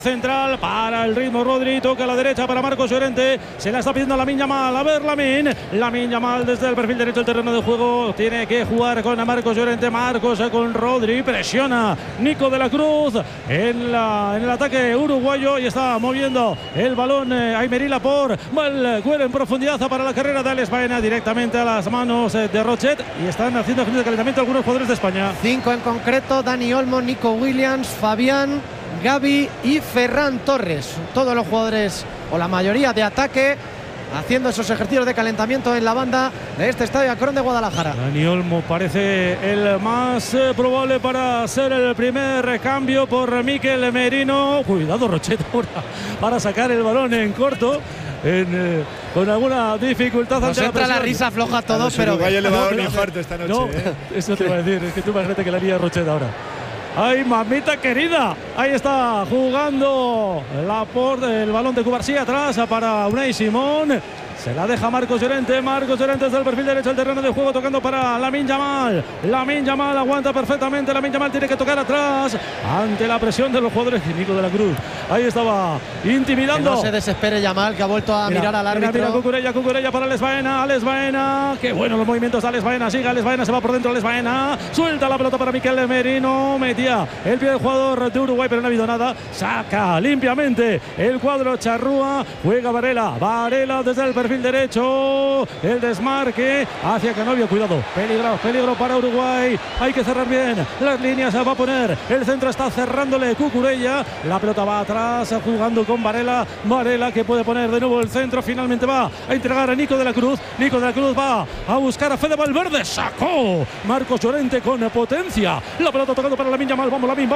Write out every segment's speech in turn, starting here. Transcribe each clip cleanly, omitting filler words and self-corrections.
Central para el ritmo Rodri, toca a la derecha para Marcos Llorente, se la está pidiendo Lamine Yamal, a ver Lamine Yamal desde el perfil derecho del terreno de juego, tiene que jugar con Marcos Llorente, Marcos con Rodri, presiona Nico de la Cruz en el ataque uruguayo y está moviendo el balón Aymerí Laporte, Valcuero en profundidad para la carrera de Alex Baena directamente a las manos de Rochet y están haciendo ejercicio de calentamiento algunos jugadores de España. 5 en concreto, Dani Olmo, Nico Williams, Fabián, Gavi y Ferran Torres, todos los jugadores o la mayoría de ataque haciendo esos ejercicios de calentamiento en la banda de este Estadio Akron de Guadalajara. Dani Olmo parece el más probable para ser el primer cambio por Mikel Merino. Cuidado Rochet ahora para sacar el balón en corto. Con alguna dificultad. Nos entra la risa floja todo, pero le va a dar un infarto esta noche. No, eso te iba a decir, es que tú imagínate que la lía Rochet ahora. ¡Ay, mamita querida! Ahí está jugando Laporte, el balón de Cubarsí atrás para Unai Simón. Se la deja Marcos Llorente desde el perfil derecho del terreno de juego, tocando para Lamine Yamal. Lamine Yamal aguanta perfectamente. Lamine Yamal tiene que tocar atrás ante la presión de los jugadores. Nico de la Cruz ahí estaba intimidando. Que no se desespere Yamal, que ha vuelto a mirar al árbitro. Mira Cucurella para Alex Baena. Qué buenos los movimientos de Alex Baena. Sigue Alex Baena, se va por dentro Alex Baena. Suelta la pelota para Mikel Merino. Metía el pie del jugador de Uruguay, pero no ha habido nada. Saca limpiamente el cuadro charrúa. Juega Varela desde el perfil derecho, el desmarque hacia Canovio, cuidado, peligro para Uruguay, hay que cerrar bien las líneas, se va a poner, el centro está cerrándole Cucurella, la pelota va atrás jugando con Varela que puede poner de nuevo el centro, finalmente va a entregar a Nico de la Cruz va a buscar a Fede Valverde, sacó Marcos Llorente con potencia, la pelota tocando para Lamine Yamal, vamos Lamine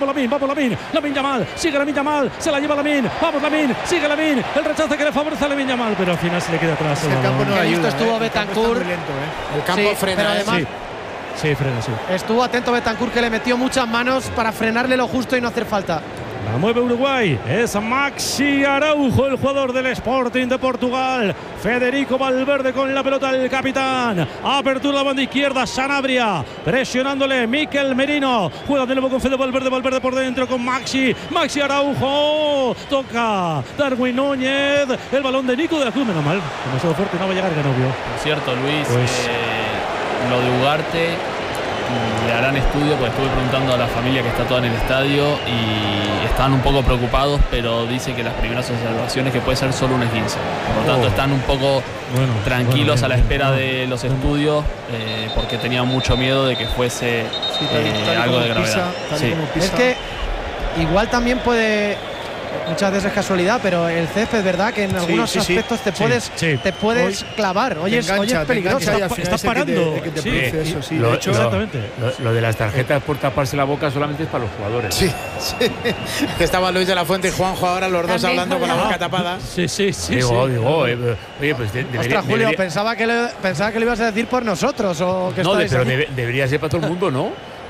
Yamal, sigue Lamine Yamal, se la lleva Lamine, vamos Lamine, sigue Lamine, el rechazo que le favorece a Lamine Yamal, pero al final se le queda atrás. El campo no ayuda, estuvo Betancourt. El campo frena, pero además frena. Estuvo atento Betancourt, que le metió muchas manos para frenarle lo justo y no hacer falta. La mueve Uruguay, es Maxi Araujo, el jugador del Sporting de Portugal. Federico Valverde con la pelota, el capitán. Apertura la banda izquierda, Sanabria presionándole, Mikel Merino. Juega de nuevo con Fede Valverde por dentro con Maxi Araujo. Toca Darwin Núñez, el balón de Nico de la Cruz. Menos mal, demasiado fuerte, no va a llegar Canovio. Por cierto, Luis, lo de Ugarte le harán estudio, porque estuve preguntando a la familia que está toda en el estadio y están un poco preocupados, pero dicen que las primeras observaciones que puede ser solo un esguince. Por lo tanto, están un poco tranquilos a la espera de los estudios, porque tenían mucho miedo de que fuese algo de gravedad. Es que igual también puede, muchas veces es casualidad, pero el césped, ¿verdad? Que en algunos aspectos te puedes clavar. Oye, es peligroso. Estás parando. Lo de las tarjetas por taparse la boca solamente es para los jugadores. Sí. Estaba Luis de la Fuente y Juanjo ahora los dos hablando con la boca tapada. Oye, pues ostras, Julio, pensaba que lo ibas a decir por nosotros. Pero debería ser para todo el mundo, ¿no?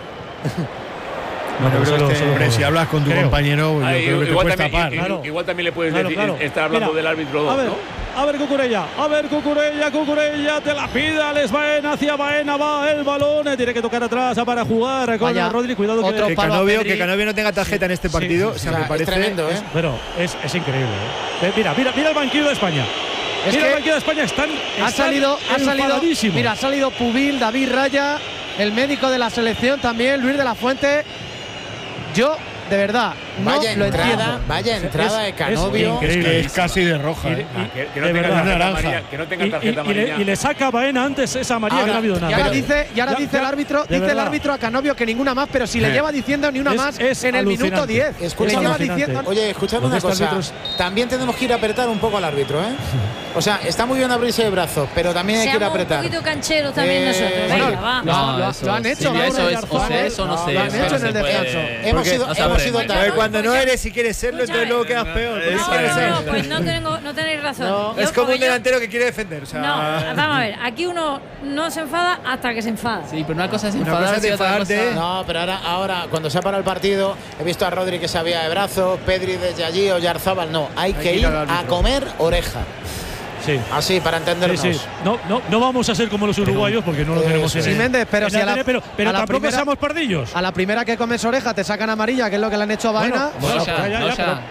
Hombre, si hablas con tu compañero, yo creo que te puedes tapar. Igual también le puedes decir, estar hablando del árbitro 2, ¿no? A ver Cucurella, te la pide Alex Baena, hacia Baena va el balón, tiene que tocar atrás para jugar con Rodri, cuidado que Canovio no tenga tarjeta en este partido, o sea, me parece tremendo, pero es increíble, Mira el banquillo de España. El banquillo de España ha salido Pubil, David Raya, el médico de la selección también, Luis de la Fuente. Yo, de verdad, vaya entrada de Canovio. Es casi de roja. Que no tenga tarjeta amarilla. Y le saca a Baena antes esa amarilla, que no ha habido nada. Y ahora dice el árbitro a Canovio que ninguna más, pero si le lleva diciendo ni una más en el minuto 10. Oye, escuchadme una cosa. También tenemos que ir a apretar un poco al árbitro, O sea, está muy bien abrirse de brazos, pero también hay que ir a apretar. Un poquito cancheros también nosotros. Venga, va. Lo han hecho. Eso no sé. Lo han hecho en el descanso. Hemos sido tan. Cuando no eres y quieres serlo, entonces luego quedas peor. No, pues no tenéis razón. Es como un delantero que quiere defender. Vamos a ver, aquí uno no se enfada hasta que se enfada. Sí, pero una cosa es enfadarse. No, pero ahora cuando se ha parado el partido, he visto a Rodri que se había de brazo, Pedri desde allí, Oyarzábal, no. Hay que ir a comer oreja. Sí. Así, para entendernos. Sí. No vamos a ser como los uruguayos porque no lo tenemos en Méndez, pero si pero tampoco seamos pardillos. A la primera que comes oreja te sacan amarilla, que es lo que le han hecho a Baena. No ya.